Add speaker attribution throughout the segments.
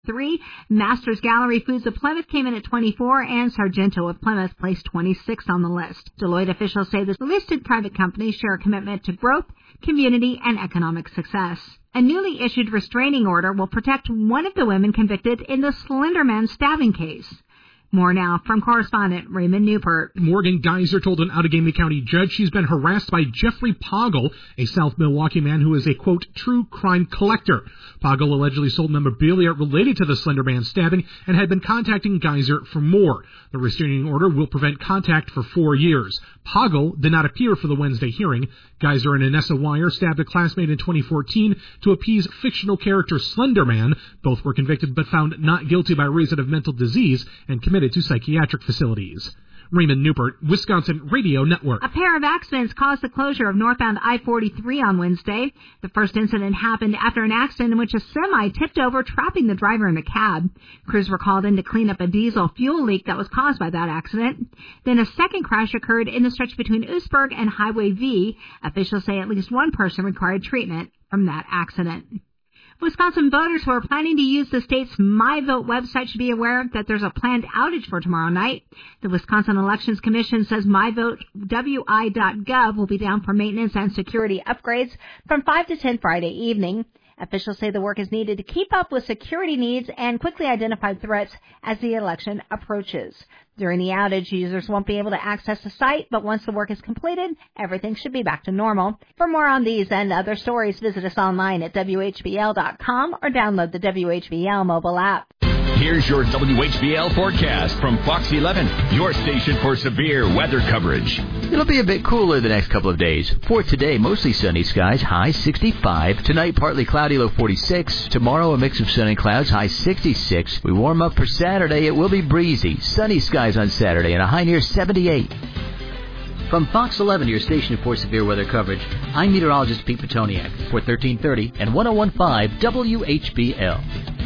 Speaker 1: 3. Masters Gallery Foods of Plymouth came in at 24, and Sargento of Plymouth placed 26 on the list. Deloitte officials say the listed private companies share a commitment to growth, community, and economic success. A newly issued restraining order will protect one of the women convicted in the Slender Man stabbing case. More now from correspondent Raymond Newport.
Speaker 2: Morgan Geyser told an Outagamie County judge she's been harassed by Jeffrey Poggle, a South Milwaukee man who is a, quote, true crime collector. Poggle allegedly sold memorabilia related to the Slender Man stabbing and had been contacting Geyser for more. The restraining order will prevent contact for 4 years. Poggle did not appear for the Wednesday hearing. Geyser and Anessa Wire stabbed a classmate in 2014 to appease fictional character Slender Man. Both were convicted but found not guilty by reason of mental disease and committed to psychiatric facilities. Raymond Newport, Wisconsin Radio Network.
Speaker 1: A pair of accidents caused the closure of northbound I-43 on Wednesday. The first incident happened after an accident in which a semi tipped over, trapping the driver in the cab. Crews were called in to clean up a diesel fuel leak that was caused by that accident. Then a second crash occurred in the stretch between Oostburg and Highway V. Officials say at least one person required treatment from that accident. Wisconsin voters who are planning to use the state's MyVote website should be aware that there's a planned outage for tomorrow night. The Wisconsin Elections Commission says MyVoteWI.gov will be down for maintenance and security upgrades from 5 to 10 Friday evening. Officials say the work is needed to keep up with security needs and quickly identify threats as the election approaches. During the outage, users won't be able to access the site, but once the work is completed, everything should be back to normal. For more on these and other stories, visit us online at WHBL.com or download the WHBL mobile app.
Speaker 3: Here's your WHBL forecast from Fox 11, your station for severe weather coverage.
Speaker 4: It'll be a bit cooler the next couple of days. For today, mostly sunny skies, high 65. Tonight, partly cloudy, low 46. Tomorrow, a mix of sun and clouds, high 66. We warm up for Saturday. It will be breezy. Sunny skies on Saturday and a high near 78. From Fox 11, your station for severe weather coverage, I'm meteorologist Pete Petoniak for 1330 and 1015 WHBL.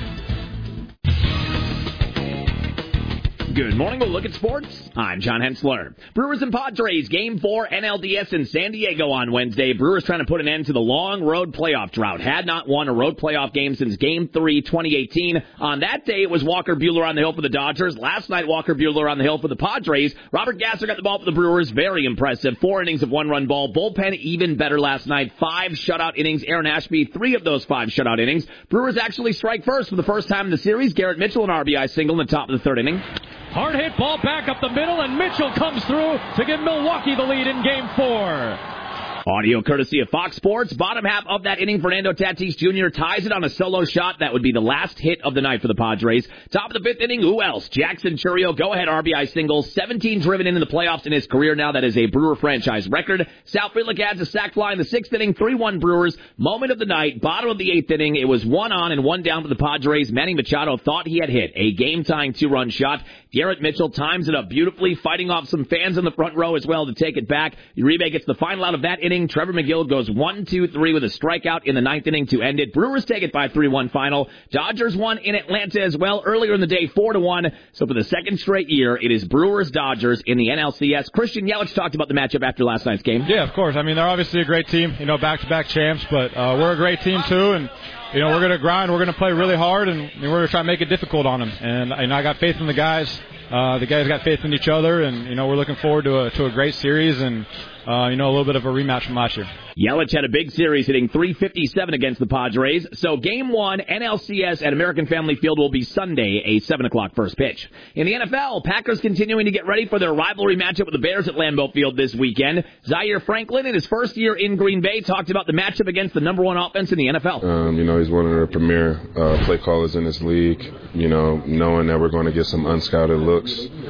Speaker 5: Good morning. We'll look at sports. I'm John Hensler. Brewers and Padres, Game 4 NLDS in San Diego on Wednesday. Brewers trying to put an end to the long road playoff drought. Had not won a road playoff game since Game 3, 2018. On that day, it was Walker Buehler on the hill for the Dodgers. Last night, Walker Buehler on the hill for the Padres. Robert Gasser got the ball for the Brewers. Very impressive. 4 innings of one-run ball. Bullpen even better last night. 5 shutout innings. Aaron Ashby, 3 of those 5 shutout innings. Brewers actually strike first for the first time in the series. Garrett Mitchell, an RBI single in the top of the 3rd inning.
Speaker 6: Hard hit ball back up the middle, and Mitchell comes through to give Milwaukee the lead in Game 4.
Speaker 5: Audio courtesy of Fox Sports. Bottom half of that inning, Fernando Tatis Jr. ties it on a solo shot. That would be the last hit of the night for the Padres. Top of the 5th inning, who else? Jackson Chourio, go-ahead RBI single. 17 driven into the playoffs in his career now. That is a Brewer franchise record. Sal Frelick adds a sac fly in the 6th inning. 3-1 Brewers. Moment of the night, bottom of the 8th inning. It was 1 on and 1 down for the Padres. Manny Machado thought he had hit a game-tying 2-run shot. Garrett Mitchell times it up beautifully, fighting off some fans in the front row as well to take it back. Uribe gets the final out of that inning. Trevor McGill goes 1-2-3 with a strikeout in the 9th inning to end it. Brewers take it by 3-1 final. Dodgers won in Atlanta as well earlier in the day, 4-1. So for the second straight year, it is Brewers-Dodgers in the NLCS. Christian Yelich talked about the matchup after last night's game.
Speaker 7: Yeah, of course. I mean, they're obviously a great team, back-to-back champs, but we're a great team too, and we're going to grind, we're going to play really hard, and we're going to try to make it difficult on them. And I got faith in the guys. The guys got faith in each other, and we're looking forward to a great series and a little bit of a rematch from last year.
Speaker 5: Yelich had a big series, hitting .357 against the Padres. So Game 1, NLCS at American Family Field will be Sunday, a 7 o'clock first pitch. In the NFL, Packers continuing to get ready for their rivalry matchup with the Bears at Lambeau Field this weekend. Zaire Franklin, in his first year in Green Bay, talked about the matchup against the number 1 offense in the NFL.
Speaker 8: He's one of the premier play callers in this league. Knowing that we're going to get some unscouted looks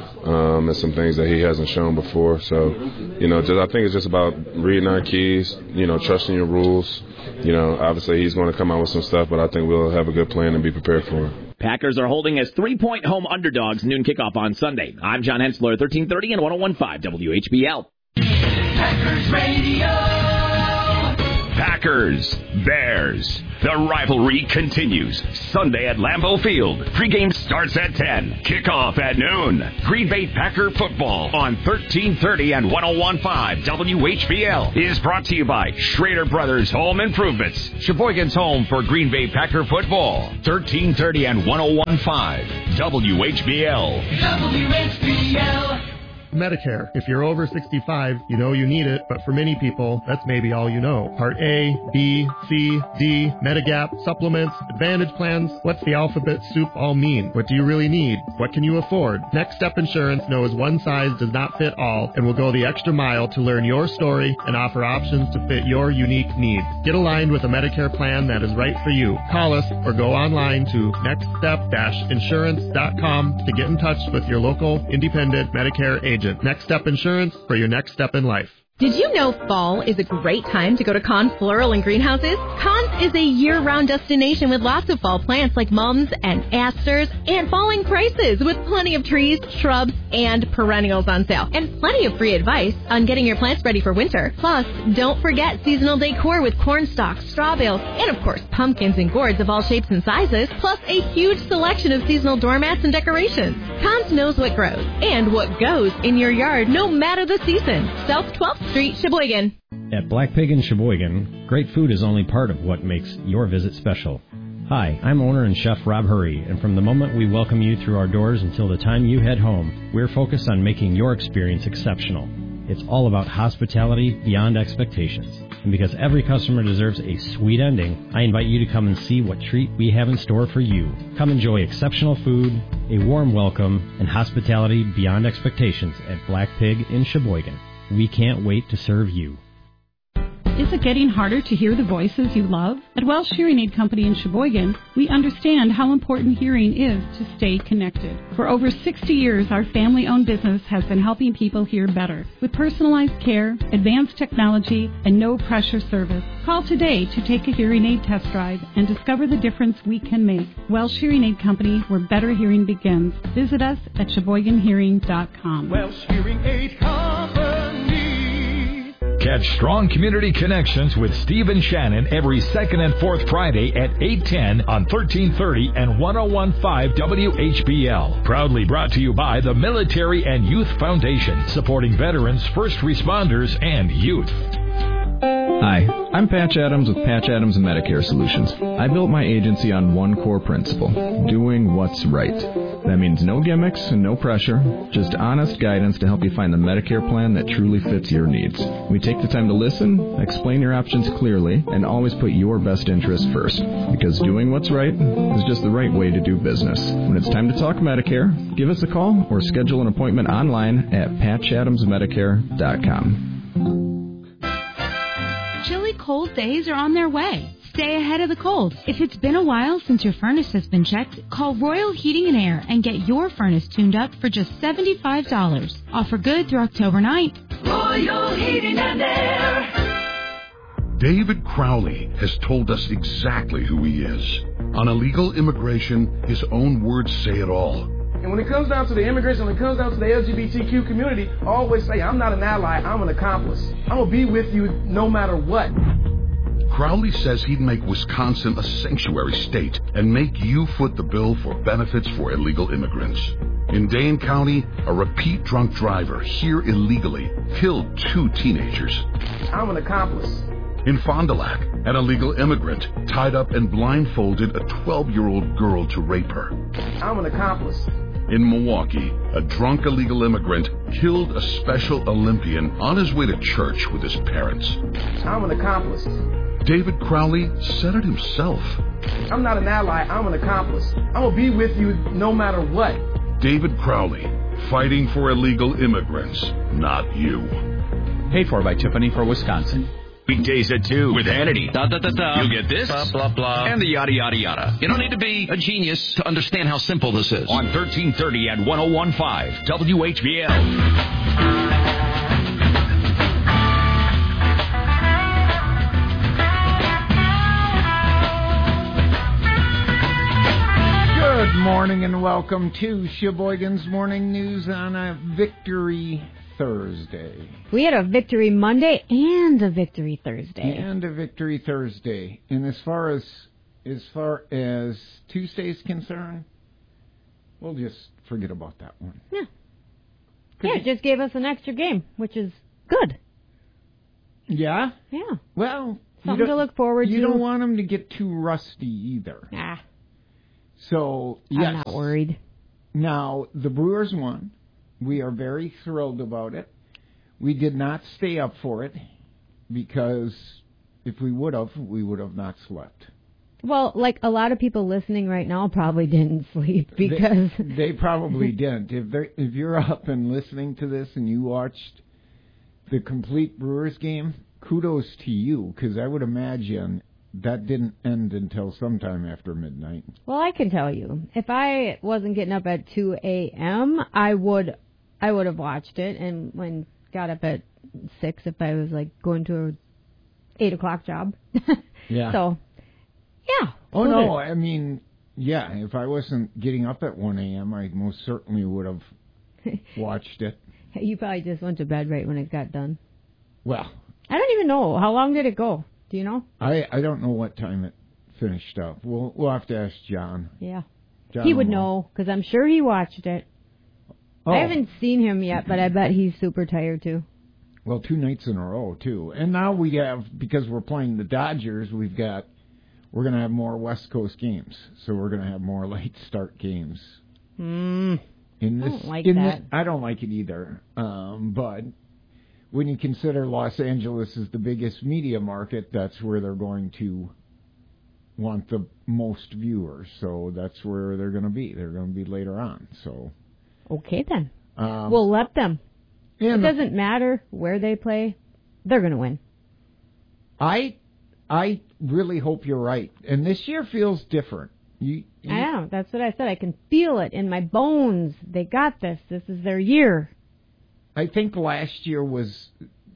Speaker 8: and some things that he hasn't shown before. So, I think it's just about reading our keys, trusting your rules. Obviously he's going to come out with some stuff, but I think we'll have a good plan and be prepared for him.
Speaker 5: Packers are holding as 3-point home underdogs, noon kickoff on Sunday. I'm John Hensler, 1330 and 1015 WHBL.
Speaker 3: Packers Radio. Packers, Bears. The rivalry continues Sunday at Lambeau Field. Pregame starts at 10. Kickoff at noon. Green Bay Packer football on 1330 and 101.5 WHBL is brought to you by Schrader Brothers Home Improvements. Sheboygan's home for Green Bay Packer football. 1330 and 101.5 WHBL. WHBL.
Speaker 9: Medicare. If you're over 65, you know you need it, but for many people, that's maybe all you know. Part A, B, C, D, Medigap, supplements, Advantage plans. What's the alphabet soup all mean? What do you really need? What can you afford? Next Step Insurance knows one size does not fit all and will go the extra mile to learn your story and offer options to fit your unique needs. Get aligned with a Medicare plan that is right for you. Call us or go online to nextstep-insurance.com to get in touch with your local independent Medicare agent. Next Step Insurance for your next step in life.
Speaker 10: Did you know fall is a great time to go to Conn's Floral and Greenhouses? Conn's is a year-round destination with lots of fall plants like mums and asters and falling prices with plenty of trees, shrubs, and perennials on sale. And plenty of free advice on getting your plants ready for winter. Plus, don't forget seasonal decor with corn stalks, straw bales, and of course pumpkins and gourds of all shapes and sizes, plus a huge selection of seasonal doormats and decorations. Conn's knows what grows and what goes in your yard no matter the season. South 12th Street, Sheboygan.
Speaker 11: At Black Pig in Sheboygan, great food is only part of what makes your visit special. Hi, I'm owner and chef Rob Hurry, and from the moment we welcome you through our doors until the time you head home, we're focused on making your experience exceptional. It's all about hospitality beyond expectations. And because every customer deserves a sweet ending, I invite you to come and see what treat we have in store for you. Come enjoy exceptional food, a warm welcome, and hospitality beyond expectations at Black Pig in Sheboygan. We can't wait to serve you.
Speaker 12: Is it getting harder to hear the voices you love? At Welsh Hearing Aid Company in Sheboygan, we understand how important hearing is to stay connected. For over 60 years, our family-owned business has been helping people hear better. With personalized care, advanced technology, and no-pressure service. Call today to take a hearing aid test drive and discover the difference we can make. Welsh Hearing Aid Company, where better hearing begins. Visit us at SheboyganHearing.com.
Speaker 13: Welsh Hearing Aid Company.
Speaker 3: Catch Strong Community Connections with Steve and Shannon every second and fourth Friday at 8:10 on 1330 and 101.5 WHBL. Proudly brought to you by the Military and Youth Foundation, supporting veterans, first responders, and youth.
Speaker 14: Hi, I'm Patch Adams with Patch Adams Medicare Solutions. I built my agency on one core principle, doing what's right. That means no gimmicks and no pressure, just honest guidance to help you find the Medicare plan that truly fits your needs. We take the time to listen, explain your options clearly, and always put your best interest first. Because doing what's right is just the right way to do business. When it's time to talk Medicare, give us a call or schedule an appointment online at patchadamsmedicare.com.
Speaker 15: Chilly cold days are on their way. Stay ahead of the cold. If it's been a while since your furnace has been checked, call Royal Heating and Air and get your furnace tuned up for just $75. Offer good through October 9th.
Speaker 13: Royal Heating and Air.
Speaker 16: David Crowley has told us exactly who he is. On illegal immigration, his own words say it all.
Speaker 17: And when it comes down to the immigration, when it comes down to the LGBTQ community, I always say, I'm not an ally, I'm an accomplice. I'm going to be with you no matter what.
Speaker 16: Crowley says he'd make Wisconsin a sanctuary state and make you foot the bill for benefits for illegal immigrants. In Dane County, a repeat drunk driver here illegally killed 2 teenagers.
Speaker 17: I'm an accomplice.
Speaker 16: In Fond du Lac, an illegal immigrant tied up and blindfolded a 12-year-old girl to rape her.
Speaker 17: I'm an accomplice.
Speaker 16: In Milwaukee, a drunk illegal immigrant killed a Special Olympian on his way to church with his parents.
Speaker 17: I'm an accomplice.
Speaker 16: David Crowley said it himself.
Speaker 17: I'm not an ally, I'm an accomplice. I'm going to be with you no matter what.
Speaker 16: David Crowley, fighting for illegal immigrants, not you.
Speaker 18: Paid for by Tiffany for Wisconsin.
Speaker 3: Weekdays at 2 with Hannity. You'll get this,
Speaker 19: blah, blah, blah,
Speaker 3: and the yada, yada, yada.
Speaker 19: You don't need to be a genius to understand how simple this is.
Speaker 3: On 1330 and 101.5 WHBL.
Speaker 20: Good morning and welcome to Sheboygan's Morning News on a Victory Thursday.
Speaker 21: We had a victory Monday and a victory Thursday.
Speaker 20: And a victory Thursday. And as far as Tuesday's concerned, we'll just forget about that one.
Speaker 21: Yeah. Yeah, it just gave us an extra game, which is good.
Speaker 20: Yeah?
Speaker 21: Yeah.
Speaker 20: Well,
Speaker 21: something to look forward to.
Speaker 20: You don't want them to get too rusty either.
Speaker 21: Ah.
Speaker 20: So, yes.
Speaker 21: I'm not worried.
Speaker 20: Now, the Brewers won. We are very thrilled about it. We did not stay up for it because if we would have not slept.
Speaker 21: Well, like a lot of people listening right now probably didn't sleep because...
Speaker 20: They probably didn't. If you're up and listening to this and you watched the complete Brewers game, kudos to you, because I would imagine that didn't end until sometime after midnight.
Speaker 21: Well, I can tell you, if I wasn't getting up at 2 a.m., I would have watched it, and got up at 6 if I was like going to a 8 o'clock job.
Speaker 20: Yeah.
Speaker 21: So, yeah.
Speaker 20: Oh, no, I mean, yeah, if I wasn't getting up at 1 a.m., I most certainly would have watched it.
Speaker 21: You probably just went to bed right when it got done.
Speaker 20: Well,
Speaker 21: I don't even know. How long did it go? Do you know?
Speaker 20: I don't know what time it finished up. We'll have to ask John.
Speaker 21: Yeah.
Speaker 20: John
Speaker 21: he would know, because I'm sure he watched it.
Speaker 20: Oh.
Speaker 21: I haven't seen him yet, but I bet he's super tired, too.
Speaker 20: Well, 2 nights in a row, too. And now we have, because we're playing the Dodgers, we're going to have more West Coast games. So we're going to have more late start games.
Speaker 21: I don't like that.
Speaker 20: I don't like it either. But when you consider Los Angeles is the biggest media market, that's where they're going to want the most viewers. So that's where they're going to be. They're going to be later on. So
Speaker 21: okay, then. We'll let them. It doesn't matter where they play. They're going to win.
Speaker 20: I really hope you're right. And this year feels different. I
Speaker 21: know. That's what I said. I can feel it in my bones. They got this. This is their year.
Speaker 20: I think last year was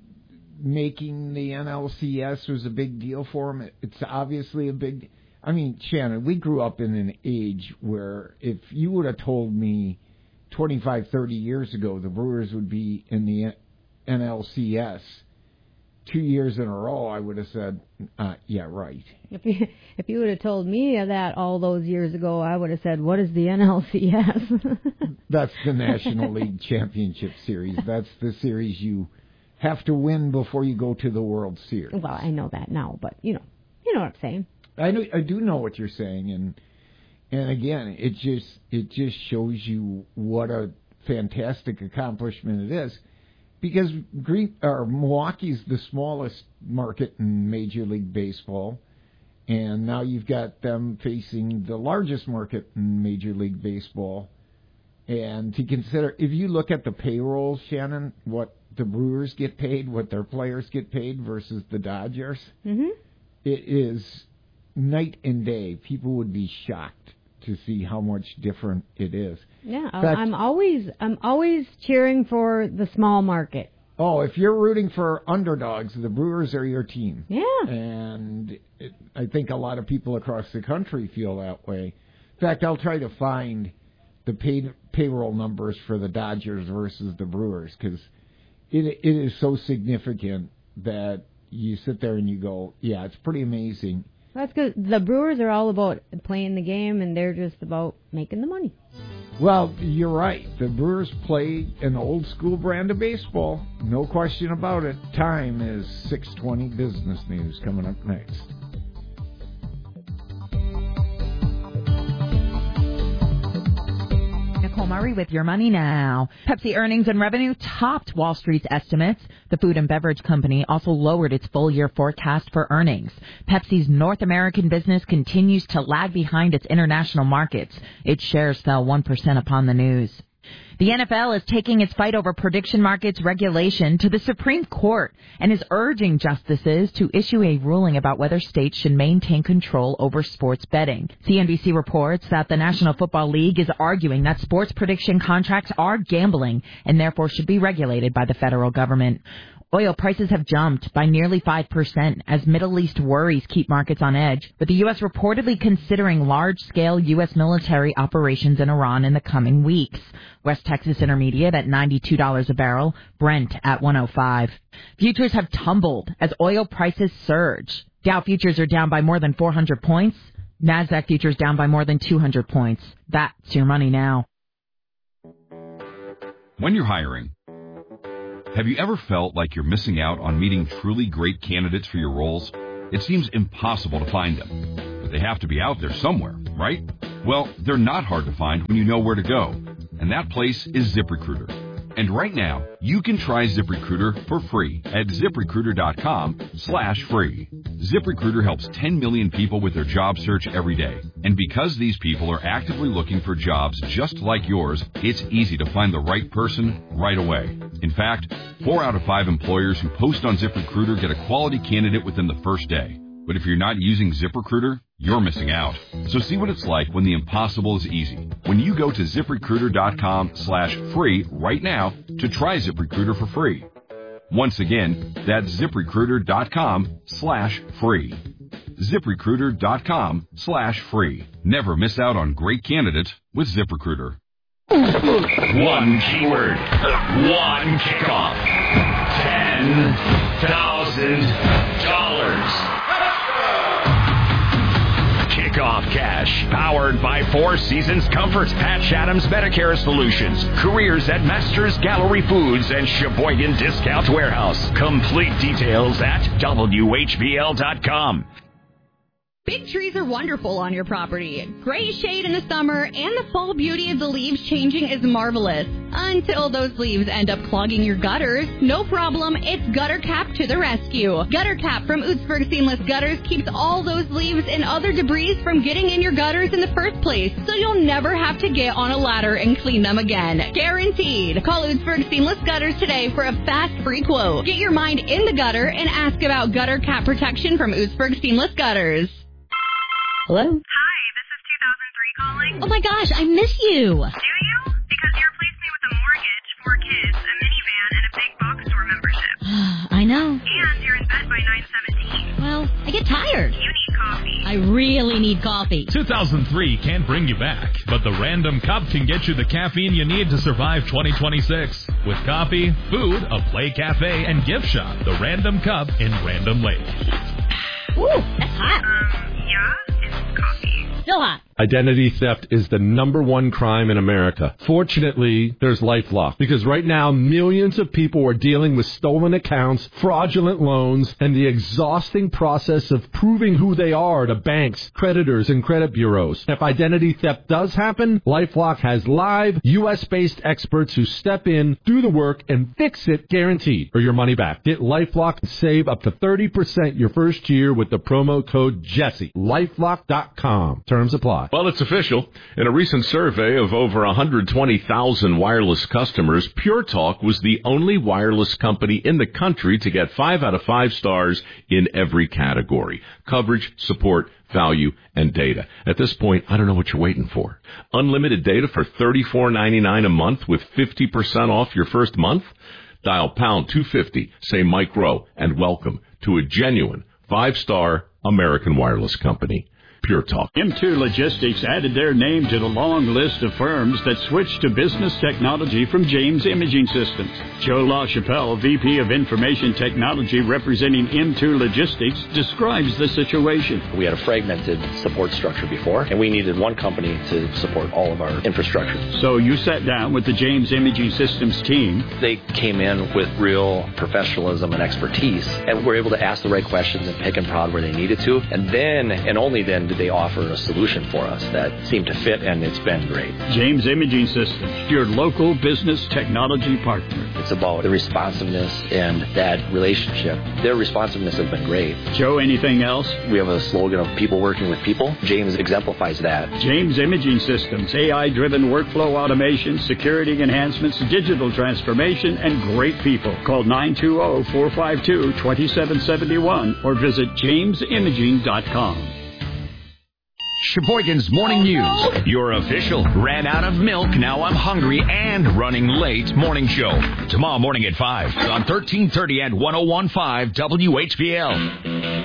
Speaker 20: making the NLCS was a big deal for them. It's obviously a big... I mean, Shannon, we grew up in an age where if you would have told me 25, 30 years ago the Brewers would be in the NLCS 2 years in a row, I would have said, yeah, right.
Speaker 21: If you would have told me that all those years ago, I would have said, what is the NLCS?
Speaker 20: That's the National League Championship Series. That's the series you have to win before you go to the World Series.
Speaker 21: Well, I know that now, but you know what I'm saying.
Speaker 20: I do know what you're saying, and again, it just shows you what a fantastic accomplishment it is. Because Milwaukee's the smallest market in Major League Baseball, and now you've got them facing the largest market in Major League Baseball. And to consider, if you look at the payroll, Shannon, what the Brewers get paid, what their players get paid versus the Dodgers, it is night and day. People would be shocked to see how much different it is.
Speaker 21: Yeah, I'm always cheering for the small market.
Speaker 20: Oh, if you're rooting for underdogs, the Brewers are your team.
Speaker 21: Yeah.
Speaker 20: And I think a lot of people across the country feel that way. In fact, I'll try to find the payroll numbers for the Dodgers versus the Brewers, because it is so significant that you sit there and you go, yeah, it's pretty amazing.
Speaker 21: That's because the Brewers are all about playing the game, and they're just about making the money.
Speaker 20: Well, you're right. The Brewers play an old-school brand of baseball. No question about it. Time is 6:20. Business news coming up next.
Speaker 22: Nicole Murray with Your Money Now. Pepsi earnings and revenue topped Wall Street's estimates. The food and beverage company also lowered its full-year forecast for earnings. Pepsi's North American business continues to lag behind its international markets. Its shares fell 1% upon the news. The NFL is taking its fight over prediction markets regulation to the Supreme Court and is urging justices to issue a ruling about whether states should maintain control over sports betting. CNBC reports that the National Football League is arguing that sports prediction contracts are gambling and therefore should be regulated by the federal government. Oil prices have jumped by nearly 5% as Middle East worries keep markets on edge, with the U.S. reportedly considering large-scale U.S. military operations in Iran in the coming weeks. West Texas Intermediate at $92 a barrel, Brent at $105. Futures have tumbled as oil prices surge. Dow futures are down by more than 400 points. NASDAQ futures down by more than 200 points. That's your money now.
Speaker 1: When you're hiring, have you ever felt like you're missing out on meeting truly great candidates for your roles? It seems impossible to find them, but they have to be out there somewhere, right? Well, they're not hard to find when you know where to go, and that place is ZipRecruiter. And right now, you can try ZipRecruiter for free at ZipRecruiter.com/free. ZipRecruiter helps 10 million people with their job search every day. And because these people are actively looking for jobs just like yours, it's easy to find the right person right away. In fact, 4 out of 5 employers who post on ZipRecruiter get a quality candidate within the first day. But if you're not using ZipRecruiter, you're missing out. So see what it's like when the impossible is easy. When you go to ZipRecruiter.com/free right now to try ZipRecruiter for free. Once again, that's ZipRecruiter.com/free. ZipRecruiter.com/free. Never miss out on great candidates with ZipRecruiter.
Speaker 3: One keyword, one kickoff, $10,000. Kickoff Cash, powered by Four Seasons Comforts, Patch Adams Medicare Solutions, careers at Masters Gallery Foods and Sheboygan Discount Warehouse. Complete details at WHBL.com.
Speaker 10: Big trees are wonderful on your property. Great shade in the summer, and the fall beauty of the leaves changing is marvelous. Until those leaves end up clogging your gutters. No problem, it's Gutter Cap to the rescue. Gutter Cap from Ootsburg Seamless Gutters keeps all those leaves and other debris from getting in your gutters in the first place, so you'll never have to get on a ladder and clean them again. Guaranteed. Call Ootsburg Seamless Gutters today for a fast, free quote. Get your mind in the gutter and ask about Gutter Cap protection from Ootsburg Seamless Gutters.
Speaker 21: Hello?
Speaker 2: Hi, this is 2003 calling.
Speaker 10: Oh my gosh, I miss you.
Speaker 2: Do you? Because you replaced me with a mortgage, 4 kids, a minivan, and a big box store membership.
Speaker 10: I know.
Speaker 2: And you're in bed by 9:17.
Speaker 10: Well, I get tired.
Speaker 2: You need coffee.
Speaker 10: I really need coffee.
Speaker 23: 2003 can't bring you back, but the Random Cup can get you the caffeine you need to survive 2026. With coffee, food, a play cafe, and gift shop, the Random Cup in Random Lake.
Speaker 10: Ooh, that's hot.
Speaker 2: Yeah? It's coffee.
Speaker 10: Still hot.
Speaker 24: Identity theft is the #1 crime in America. Fortunately, there's LifeLock, because right now millions of people are dealing with stolen accounts, fraudulent loans, and the exhausting process of proving who they are to banks, creditors, and credit bureaus. If identity theft does happen, LifeLock has live, U.S.-based experts who step in, do the work, and fix it guaranteed or your money back. Get LifeLock and save up to 30% your first year with the promo code Jesse. LifeLock.com. Terms apply.
Speaker 25: Well, it's official. In a recent survey of over 120,000 wireless customers, Pure Talk was the only wireless company in the country to get 5 out of 5 stars in every category: coverage, support, value, and data. At this point, I don't know what you're waiting for. Unlimited data for $34.99 a month with 50% off your first month? Dial pound 250, say Mike Rowe, and welcome to a genuine 5-star American wireless company. Pure Talk.
Speaker 26: M2 Logistics added their name to the long list of firms that switched to business technology from James Imaging Systems. Joe LaChapelle, VP of Information Technology representing M2 Logistics, describes the situation.
Speaker 27: We had a fragmented support structure before, and we needed one company to support all of our infrastructure.
Speaker 26: So you sat down with the James Imaging Systems team.
Speaker 27: They came in with real professionalism and expertise, and were able to ask the right questions and pick and prod where they needed to. And then, and only then, did they offer a solution for us that seemed to fit, and it's been great.
Speaker 26: James Imaging Systems, your local business technology partner.
Speaker 27: It's about the responsiveness and that relationship. Their responsiveness has been great.
Speaker 26: Joe, anything else?
Speaker 27: We have a slogan of people working with people. James exemplifies that.
Speaker 26: James Imaging Systems, AI-driven workflow automation, security enhancements, digital transformation, and great people. Call 920-452-2771 or visit jamesimaging.com.
Speaker 3: Sheboygan's Morning News. Your official ran out of milk, now I'm hungry, and running late morning show. Tomorrow morning at 5 on 1330 and 101.5 WHPL.